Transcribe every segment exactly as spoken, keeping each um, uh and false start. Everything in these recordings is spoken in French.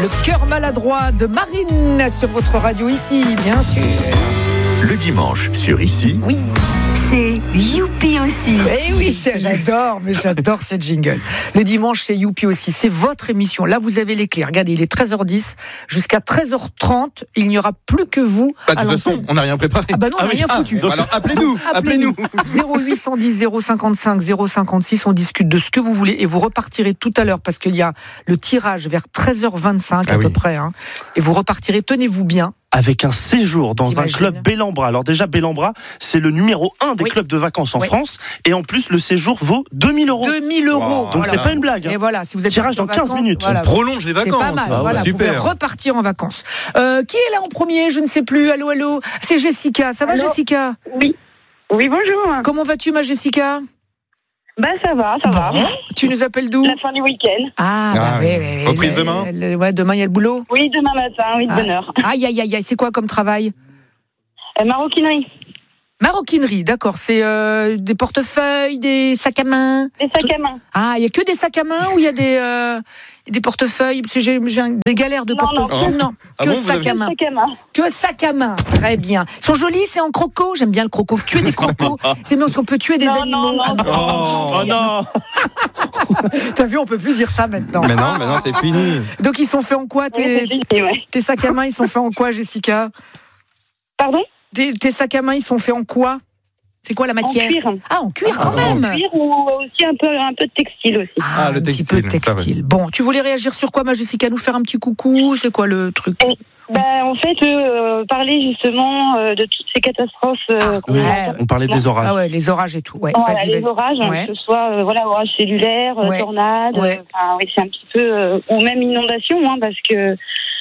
Le cœur maladroit de Marine sur votre radio ici, bien sûr. Le dimanche sur Ici. Oui. C'est Youpi aussi. Eh oui, c'est, j'adore, mais j'adore cette jingle. Le dimanche, c'est Youpi aussi. C'est votre émission. Là, vous avez les clés. Regardez, il est treize heures dix. Jusqu'à treize heures trente, il n'y aura plus que vous. Bah, de toute façon, on n'a rien préparé. Ah bah non, on n'a ah, rien oui. foutu. Ah, alors appelez-nous. Appelez-nous. zéro huit cent dix, zéro cinquante-cinq, zéro cinquante-six. On discute de ce que vous voulez et vous repartirez tout à l'heure parce qu'il y a le tirage vers treize heures vingt-cinq à ah peu oui. près. Hein. Et vous repartirez, tenez-vous bien. Avec un séjour dans T'imagines. un club Bellambra. Alors déjà, Bellambra, c'est le numéro un des Oui. clubs de vacances en Oui. France. Et en plus, le séjour vaut deux mille euros. deux mille euros. Wow. Donc Voilà. c'est pas une blague. Hein. Et voilà, si vous êtes Tirage parti en dans quinze vacances, minutes. voilà. On prolonge les C'est vacances. pas mal, Ah, voilà, vous pouvez super. repartir en vacances. Euh, qui est là en premier? Je ne sais plus. Allô, allô. C'est Jessica. Ça va, Allô. Jessica? Oui. Oui, bonjour. Comment vas-tu, ma Jessica? Bah, ça va, ça va. Bon. Tu nous appelles d'où? La fin du week-end. Ah, bah Ah, oui, oui. oui, oui. Reprise Le- demain le- Ouais, demain, il y a le boulot. Oui, demain matin, oui, de Ah. bonne heure. Aïe, aïe, aïe, aïe. C'est quoi comme travail? Euh, maroquinerie. Maroquinerie, d'accord. C'est euh, des portefeuilles, des sacs à main. Des sacs à main. Ah, il y a que des sacs à main ou il y a des, euh, des portefeuilles? Parce que j'ai, j'ai un- des galères de Non, non. portefeuilles. Non, Ah que bon, vous sacs avez- à main. Sacs à main. Que sac à main, très bien. Ils sont jolis, c'est en croco. J'aime bien le croco. Tuer des crocos, c'est bien parce qu'on peut tuer des Non, animaux. non, non. Oh, Oh non. T'as vu, on peut plus dire ça maintenant. Mais non, mais non, c'est fini. Donc ils sont faits en quoi Oui, tes, c'est fini, ouais. tes sacs à main? Ils sont faits en quoi, Jessica? Pardon? tes, tes sacs à main, ils sont faits en quoi? C'est quoi la En matière? cuir. Ah, en cuir Ah, quand en même. En cuir ou aussi un peu, un peu de textile aussi. Ah, Ah, le un petit peu de textile, ça, textile. Bon, tu voulais réagir sur quoi, ma Jessica? Nous faire un petit coucou? C'est quoi le truc? Bah, en fait, euh, parler justement euh, de toutes ces catastrophes. Euh, Ah, qu'on ouais. rencontre. On parlait des orages. Ah ouais, les orages et tout. Ouais, Voilà, vas-y, les vas-y. orages, Ouais. que ce soit euh, voilà, orages cellulaires, euh, Ouais. tornades, Ouais. euh, enfin, oui, c'est un petit peu, euh, ou même inondations, hein, parce que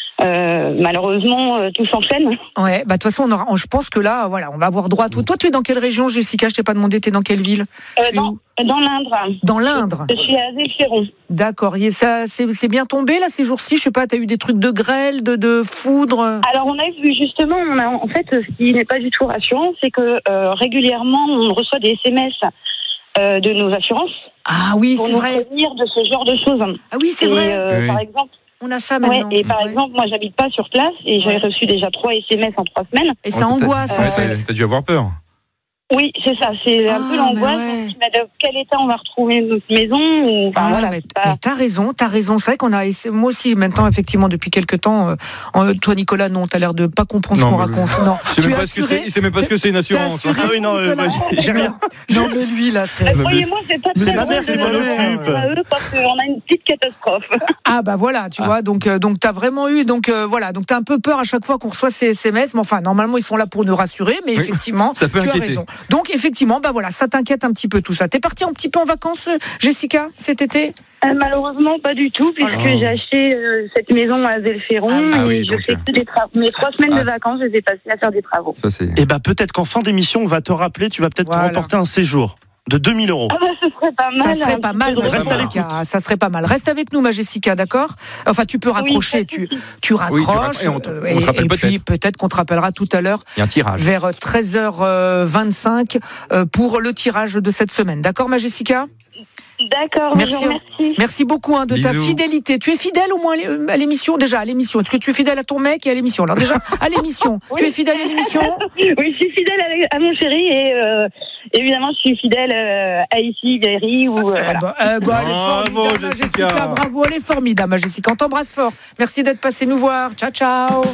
euh, malheureusement, euh, tout s'enchaîne. Ouais, bah de toute façon, on aura, on- je pense que là, voilà, on va avoir droit à tout. Toi, tu es dans quelle région, Jessica? Je t'ai pas demandé, t'es dans quelle ville? Euh, Tu es dans, où? dans l'Indre. Dans l'Indre. Je suis à Zéchéron. D'accord. Et ça, c'est, c'est bien tombé là ces jours-ci. Je sais pas, t'as eu des trucs de grêle, de, de foudre. Alors, on a vu justement, on a, en fait, ce qui n'est pas du tout rassurant, c'est que euh, régulièrement, on reçoit des S M S euh, de nos assurances Ah oui, pour c'est nous vrai. prévenir de ce genre de choses. Ah oui, c'est Et, vrai. euh, Oui. Par exemple, On a ça ouais, maintenant. et par Ouais. exemple, moi, j'habite pas sur place et Ouais. j'ai reçu déjà trois S M S en trois semaines. Et ça Oh, t'as- angoisse en ouais, fait. t'as- T'as dû avoir peur. Oui, c'est ça, c'est un Ah, peu l'angoisse. mais ouais. On se dit, mais dans quel état on va retrouver notre maison ou, enfin, Ah, voilà, mais, c'est pas- mais t'as raison, t'as raison. C'est vrai qu'on a, essa- moi aussi maintenant effectivement depuis quelques temps. euh, en- toi Nicolas, non, t'as l'air de pas comprendre ce Non, qu'on mais- raconte. Non, Il sait tu même es pas ce que assuré. c'est- il sait même pas ce que c'est une T'es assurance. assuré, Ah oui, non, euh, Nicolas moi, j'ai- j'ai rien. Non mais lui là, c'est. Eh, croyez-moi, c'est pas Mais très c'est ma mère bon qui de s'en le occupe. faire à eux parce qu'on a une petite catastrophe. Ah bah voilà, tu vois, donc euh, donc t'as vraiment eu, donc euh, voilà, donc t'as un peu peur à chaque fois qu'on reçoit ces S M S, mais enfin normalement ils sont là pour nous rassurer, mais Oui, effectivement, ça peut tu as inquiéter. raison. Donc effectivement, bah voilà, ça t'inquiète un petit peu tout ça. T'es parti un petit peu en vacances, euh, Jessica, cet été? Euh, malheureusement, pas du tout, puisque Oh. j'ai aché euh, cette maison à Zéchéron Ah oui. Ah et oui, je donc, fais euh, que des travaux. Mes trois semaines ah, de vacances, je les ai passées à faire des travaux. Ça, c'est. Et bah peut-être qu'en fin d'émission, on va te rappeler, tu vas peut-être Voilà. te remporter un séjour de deux mille euros. Ah bah, ce serait pas Ça mal. serait un pas petit mal, peu de ma Reste à repos. Jessica. Ça serait pas mal. Reste avec nous, ma Jessica, d'accord? Enfin, tu peux raccrocher, pas de tu, souci. tu Oui, tu raccroches, raccroches et on te- euh, on te rappelle et puis peut-être. peut-être qu'on te rappellera tout à l'heure Il y a un tirage. vers treize heures vingt-cinq euh, pour le tirage de cette semaine. D'accord, ma Jessica? D'accord, Merci. je vous remercie. Merci beaucoup hein, de ta Bisous. fidélité. Tu es fidèle au moins à l'émission déjà, à l'émission. Est-ce que tu es fidèle à ton mec et à l'émission? Alors déjà, à l'émission. Oui. Tu es fidèle à l'émission? Oui, je suis fidèle à, à mon chéri et euh, évidemment, je suis fidèle euh, à ici, Valérie. Ou, euh, Eh voilà. ben, eh ben, elle est Bravo, formidable, ma Jessica. Jessica. Bravo, elle est formidable, ma Jessica. On t'embrasse fort. Merci d'être passé nous voir. Ciao, ciao.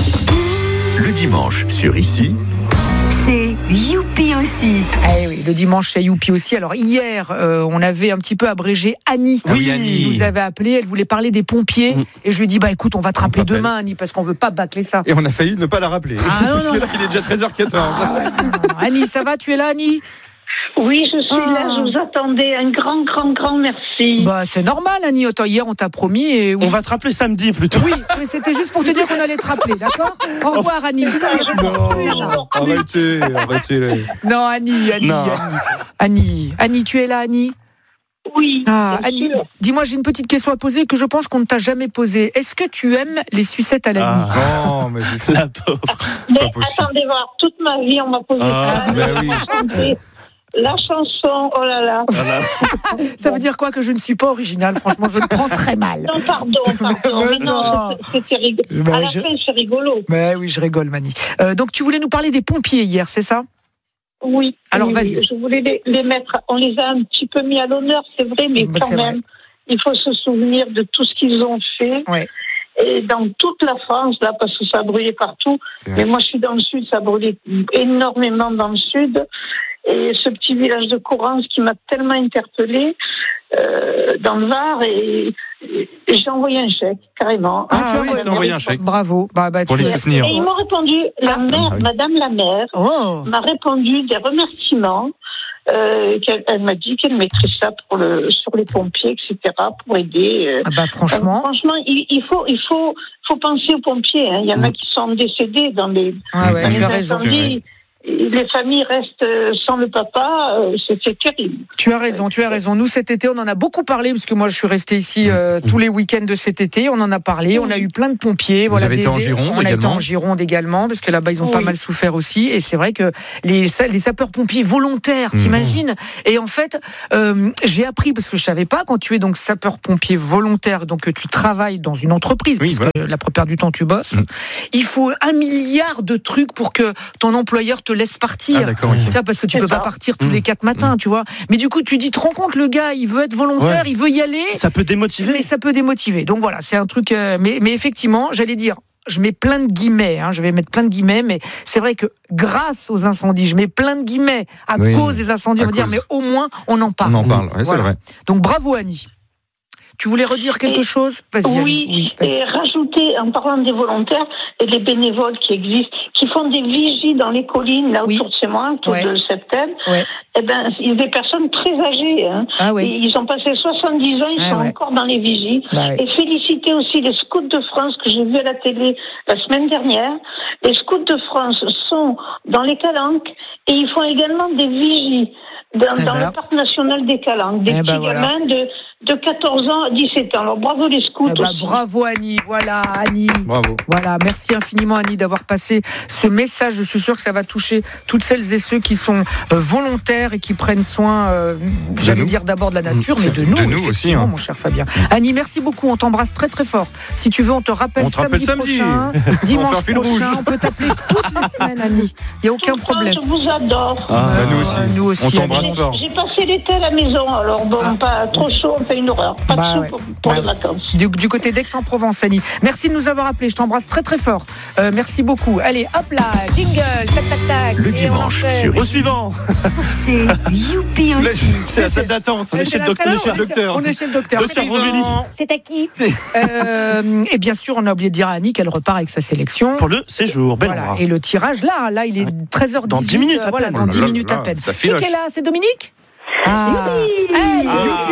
Le dimanche sur Ici. C'est Youpi aussi. Eh oui, le dimanche chez Youpi aussi. Alors hier, euh, on avait un petit peu abrégé Annie. Ah oui, qui Annie. nous avait appelé. Elle voulait parler des pompiers. Mm. Et je lui ai dit, bah écoute, on va te On rappeler t'appelle. demain, Annie, parce qu'on veut pas bâcler ça. Et on a failli ne pas la rappeler. Ah, non, Parce non. que là, il est déjà treize heures quatorze. Annie, ça va? Tu es là, Annie? Oui, je suis Ah. là, je vous attendais. Un grand, grand, grand merci. Bah c'est normal, Annie. Attends, hier, on t'a promis. Et oui. On va te rappeler samedi plutôt. Oui, mais c'était juste pour te dire qu'on allait te rappeler, d'accord? Au revoir, Annie. Non, arrêtez, arrêtez. Non, Annie, Annie, Non. Annie. Annie, Annie, tu es là, Annie? Oui, Ah, bien Annie, sûr. dis-moi, j'ai une petite question à poser que je pense qu'on ne t'a jamais posée. Est-ce que tu aimes les sucettes à la nuit? Ah. Non, mais c'est La pauvre. Mais pas possible. attendez voir, toute ma vie, on m'a posé Ah, ça. ben oui. Chanter. La chanson, oh là là. Voilà. Ça veut dire quoi que je ne suis pas originale? Franchement, je le prends très mal. Non, pardon, pardon. Mais Mais non, non. c'était- c'était rigolo. Ben, À la je- fin, c'est rigolo. Mais oui, je rigole, Mani. Euh, donc, tu voulais nous parler des pompiers hier, c'est ça? Oui. Alors, oui, vas-y. Je voulais les, les mettre. On les a un petit peu mis à l'honneur, c'est vrai, mais Bah, quand c'est même, il faut se souvenir de tout ce qu'ils ont fait. Ouais. Et dans toute la France, là, parce que ça a brûlé partout. Mais moi, je suis dans le sud, ça a brûlé énormément dans le sud. Et ce petit village de Courance qui m'a tellement interpellée euh, dans le Var, et, et j'ai envoyé un chèque, carrément. Ah, tu as oui, envoyé- t'as envoyé un chèque. Bravo. Bah, bah, Pour tu- les soutenir. Et ils m'ont répondu, la Ah. mère, Ah oui. Madame la maire, Oh. m'a répondu des remerciements. Euh, qu'elle, elle m'a dit qu'elle mettrait ça pour le, sur les pompiers, et cetera, pour aider. euh. Ah bah, franchement. Euh, franchement, il, il faut, il faut, faut penser aux pompiers. Hein. Il y en a Mm. qui sont décédés dans les, Ah ouais, dans tu les as raison. incendies. Les familles restent sans le papa, euh, c'était terrible. Tu as raison, tu as raison. Nous, cet été, on en a beaucoup parlé, parce que moi, je suis restée ici euh, tous les week-ends de cet été. On en a parlé. On a eu plein de pompiers. Vous avez été en des- Gironde On a été également en Gironde également, parce que là-bas, ils ont pas Oui. mal souffert aussi. Et c'est vrai que les, sa- les sapeurs-pompiers volontaires, Mhm. t'imagines? Et en fait, euh, j'ai appris, parce que je savais pas, quand tu es donc sapeur-pompier volontaire, donc que tu travailles dans une entreprise, Oui, parce que la plupart du temps, tu bosses, Mhm. il faut un milliard de trucs pour que ton employeur te laisse partir. Ah, d'accord, ok. Tu vois, parce que tu C'est peux pas ça. partir tous Mmh. les quatre matins, tu vois. Mais du coup, tu dis, te rends compte, le gars, il veut être volontaire, Ouais. il veut y aller, Ça peut démotiver. mais ça peut démotiver. Donc voilà, c'est un truc. euh, mais, mais effectivement, j'allais dire, je mets plein de guillemets, hein, je vais mettre plein de guillemets, mais c'est vrai que grâce aux incendies, je mets plein de guillemets à Oui, cause des incendies, à on va dire, cause. mais au moins, on en parle. On en parle, ouais, Voilà. c'est vrai. Donc bravo, Annie. Tu voulais redire quelque Et- chose? Vas-y, Oui, Annie. vas-y. et rajouter, en parlant des volontaires et des bénévoles qui existent, qui font des vigies dans les collines, là Oui. autour de chez moi, autour Ouais. de septembre, Ouais. eh ben, il y a des personnes très âgées. Hein. Ah Et oui. ils ont passé soixante-dix ans, ils Ah sont ouais. encore dans les vigies. Bah oui. Et féliciter aussi les scouts de France que j'ai vus à la télé la semaine dernière. Les scouts de France sont dans les Calanques et ils font également des vigies dans, Eh dans ben. le parc national des Calanques. Des Eh ben petits voilà. gamins de, de quatorze ans à dix-sept ans. Alors bravo les scouts Ah bah, aussi. bravo, Annie. Voilà, Annie. Bravo. Voilà, merci infiniment Annie d'avoir passé ce message. Je suis sûre que ça va toucher toutes celles et ceux qui sont euh, volontaires et qui prennent soin, euh, j'allais nous. dire d'abord de la nature, mais de nous, De nous aussi, effectivement, hein. mon cher Fabien. Annie, merci beaucoup. On t'embrasse très très fort. Si tu veux, on te rappelle On te rappelle samedi, samedi. prochain, On va dimanche faire fil prochain. rouge. On peut t'appeler toutes les semaines, Annie. Il n'y a aucun Tout le temps, problème. Je vous adore. Ah, Euh, nous aussi. nous aussi, On t'embrasse Annie. fort. J'ai passé l'été à la maison, alors bon, Ah. pas trop chaud, on fait une horreur. Pas Bah de ouais. chaud pour, pour Bah les ouais. vacances. Du, du côté d'Aix-en-Provence, Annie. Merci de nous avoir appelés. Je t'embrasse très très fort. Euh, merci beaucoup. Allez, hop là, jingle, tac tac tac. Le Et on dimanche enchaîne. sur Au suivant. C'est Youpi aussi. C'est la salle d'attente. On est chez le docteur. On On est chez le docteur. On est chez le docteur. Docteur Rovelli. C'est à qui euh, Et bien sûr, on a oublié de dire à Annie qu'elle repart avec sa sélection. Pour le séjour. Belle Voilà. Noire. Et le tirage, là, là, il est treize heures dix-huit. Dans dix minutes à Voilà, peine. dans Oh dix là minutes là, à peine. ça Qui filoche. est là? C'est Dominique? Ah. Hey,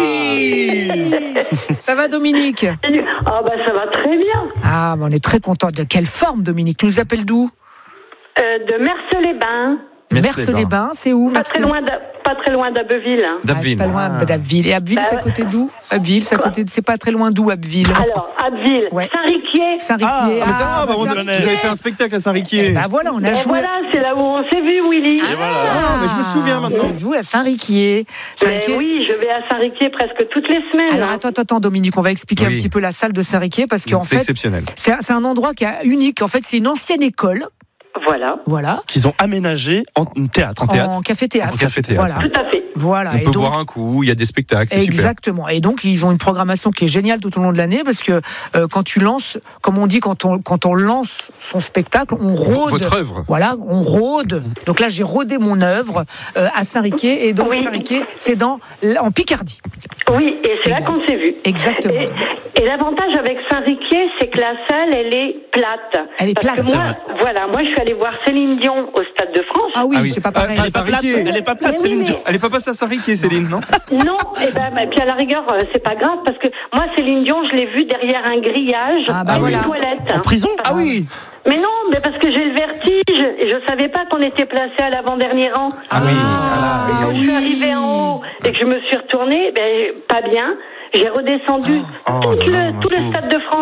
youpi. Ça va, Dominique? Ah bah ça va très bien. Ah, mais on est très content. De quelle forme, Dominique? Tu nous appelles d'où? Euh, de Merce-les-Bains, Merce-les-Bains, c'est où? pas très loin, d'A- pas très loin d'Abbeville. D'Abbeville. Ah, pas loin Ah. d'Abbeville. Et Abbeville, Bah c'est à ouais. côté d'où? Abbeville, c'est à côté de... c'est pas très loin d'où, Abbeville? Alors Abbeville, Ouais. Saint-Riquier. Saint-Riquier. Ah, mais ça va, bah, on Saint-Riquier. vous avez fait un spectacle à Saint-Riquier. Bah voilà, on a Ben joué. voilà, c'est là où on s'est vu, Willy. Ah, Ah, mais je me souviens maintenant. C'est vous à Saint-Riquier. Mais Saint-Riquier. oui, je vais à Saint-Riquier presque toutes les semaines. Alors attends, attends, attends, Dominique, on va expliquer Oui. un petit peu la salle de Saint-Riquier parce qu'en C'est fait, exceptionnel. c'est un, c'est un endroit qui est unique. En fait, c'est une ancienne école, Voilà, voilà, Qu'ils ont aménagé en théâtre. En théâtre. en café-théâtre. En café-théâtre. Voilà, tout à fait. voilà. On Et peut donc, boire un coup, il y a des spectacles, c'est super. exactement. Et donc, ils ont une programmation qui est géniale tout au long de l'année parce que euh, quand tu lances, comme on dit, quand on, quand on lance son spectacle, on rôde. Votre œuvre. Voilà, on rôde. Donc là, j'ai rodé mon œuvre euh, à Saint-Riquier. Et donc, Oui. Saint-Riquier, c'est dans, en Picardie. Oui, et c'est là Exact. qu'on s'est vu. Exactement. Et, et l'avantage avec Saint-Riquier, c'est que la salle, elle est plate. Elle est Parce plate. que moi, voilà, moi, je suis allée voir Céline Dion au Stade de France. Ah oui, Ah oui. c'est pas pareil. Ah, Elle est pas plate. Saint-Riquier. Elle est pas plate, Mais oui, Céline mais- Dion. Elle est pas passée à Saint-Riquier, Céline, non? Non, et ben, ben, puis à la rigueur, euh, c'est pas grave parce que moi, Céline Dion, je l'ai vue derrière un grillage Ah bah dans voilà. une toilette. En prison. Ah oui. Mais non, mais parce que j'ai le vertige et je savais pas qu'on était placé à l'avant-dernier rang. Ah oui. Ah, Et quand je suis arrivée en haut et que je me suis retournée, ben, pas bien, j'ai redescendu Oh tout, là là, le, ma tout le pauvre. Stade de France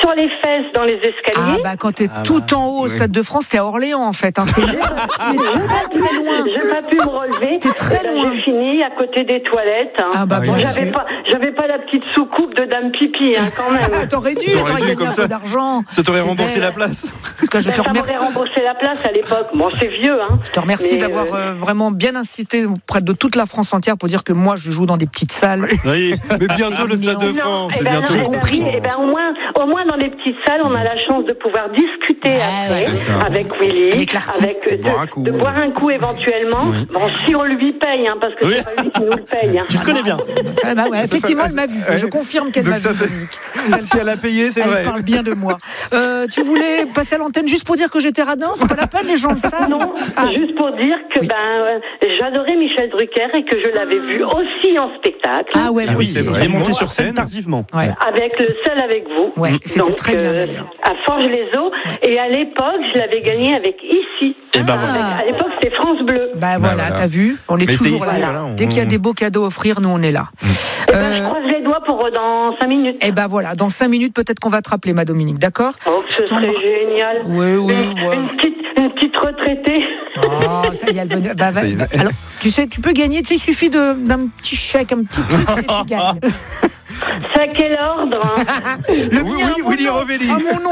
sur les fesses dans les escaliers. Ah bah quand t'es Ah tout bah, en haut au oui. Stade de France, t'es à Orléans en fait. Hein. C'est loin. Tu es très très loin. J'ai pas pu me relever. T'es très Et là, loin. J'ai fini à côté des toilettes. Hein. Ah bah Ah bon, oui. J'avais pas, j'avais pas la petite soucoupe de dame pipi, hein, quand même. T'aurais dû, T'aurais t'aurais dû, gagné comme un ça. peu d'argent. Ça t'aurait T'es remboursé belle. la place. En tout cas, je te Ça remercie. m'aurait remboursé la place à l'époque. Bon, c'est vieux, hein. Je te remercie Mais, d'avoir euh, euh, vraiment bien insisté auprès de toute la France entière pour dire que moi je joue dans des petites salles. Oui. Mais bientôt le Stade de Non, France. eh C'est ben non, bientôt. eh ben compris. oui, eh ben au moins, au moins dans les petites salles, on a la chance de pouvoir discuter Ah après ouais. C'est ça. avec Willy, Avec l'artiste. avec, euh, Boire un de, coup. de boire un coup éventuellement. Oui. Bon, si on lui paye, hein, parce que Oui. c'est pas lui qui nous le paye. Hein. Tu le connais bien. Ça, bah ouais, effectivement, elle m'a vu. Ouais. Je confirme qu'elle Donc m'a ça, vu. c'est- Dominique. Si elle a payé, c'est Elle vrai. parle bien de moi. Euh, tu voulais passer à l'antenne juste pour dire que j'étais radin? C'est pas la peine, les gens le savent. Non, Ah, juste pour dire que Oui. ben euh, j'adorais Michel Drucker et que je l'avais vu aussi en spectacle. ah ouais, Ah moi oui, aussi. c'est vrai. Il est monté Moi, sur scène scène. tardivement. Ouais. Avec le seul avec vous. Ouais, c'était Donc, très bien, euh, d'ailleurs. à Forges-les-Eaux. Et à l'époque, je l'avais gagné avec Ici. Et ben Ah. voilà. À l'époque, c'était France Bleu. Bah voilà, voilà. t'as vu, on est Mais c'est toujours ici, là. voilà, on- Dès qu'il y a des beaux cadeaux à offrir, nous on est là. Eh ben, Euh, je croise les doigts pour euh, dans cinq minutes. Et ben voilà, dans cinq minutes peut-être qu'on va te rappeler, ma Dominique, d'accord? Oh, ce Je serait t'embrasse. génial. Oui, oui, Une, ouais. une petite, une petite retraitée. Oh, ça y est, elle veut. Bah, va- Ça y est. alors, tu sais, tu peux gagner. Tu sais, il suffit de- d'un petit chèque, un petit truc, et tu gagnes. C'est à quel ordre, hein? Le Oui, mien, oui, à mon Willy nom. Rovelli. À mon nom,